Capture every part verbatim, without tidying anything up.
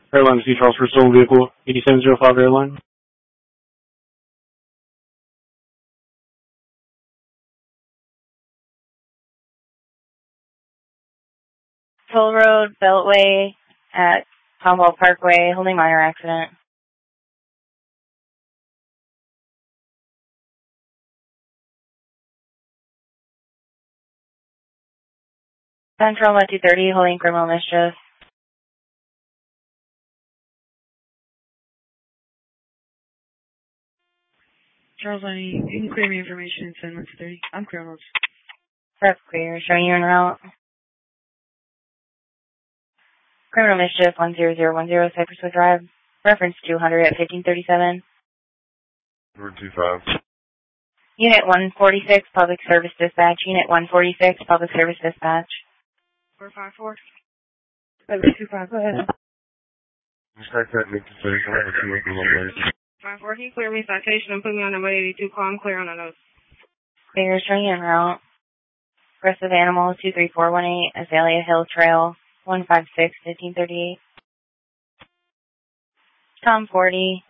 Airline C Charles for stolen vehicle, eighty-seven oh five airline. Toll Road, Beltway at Tomball Parkway, holding minor accident. Central at two thirty, holding criminal mischief. Charles, I need, you can clear me information and send one to thirty. I'm criminals. That's clear. Showing you en route. Criminal mischief, one zero zero one zero, Cypresswood Drive. Reference two hundred at fifteen thirty-seven. Number two five. Unit one forty-six, Public Service Dispatch. Unit one forty-six, Public Service Dispatch. four five four. seven two five, go ahead. Start that make decision with two of them. five four, can you clear me citation and put me on number eighty-two? Call, I'm clear on the nose. Clear, showing you en route. Aggressive animal, two three four one eight, Azalea Hill Trail, one five six, fifteen thirty-eight. Tom forty.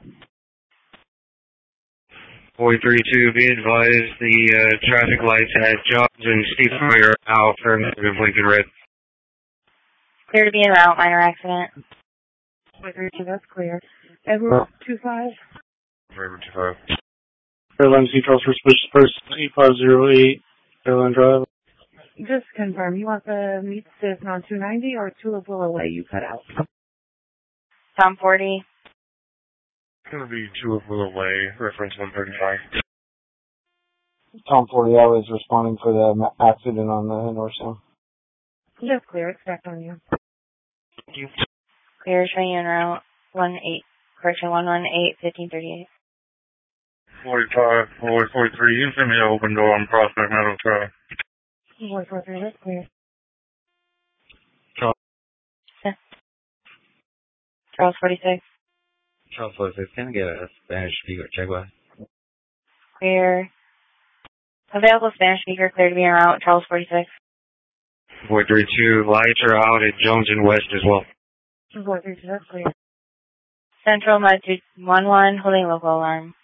four three two, be advised the uh, traffic lights at Johns and Steve Fire out for negative blinking red. Clear to be en route, minor accident. four three two, that's clear. Edward two five. Driver two five. Airline C Charles for suspicious person, eight five zero eight, Airline Drive. Just confirm, you want the meet stiff on two ninety or two of Willow Way you cut out? Tom forty. It's going to be two of Willow Way, reference one thirty-five. Tom forty, I was responding for the accident on the north side. Just clear, expect on you. Thank you. Clear, showing you en route. one eight, correction, one one eight, fifteen thirty-eight. forty-five, forty-three, you can send me an open door on Prospect Meadow Drive. four four three, that's clear. Charles. Yeah. Charles forty-six. Charles forty-six, can I get a Spanish speaker check by? Clear. Available Spanish speaker, clear to be en route. Charles forty-six. four three two, lights are out at Jones and West as well. four three two, that's clear. Central, Mud two one one, holding local alarm.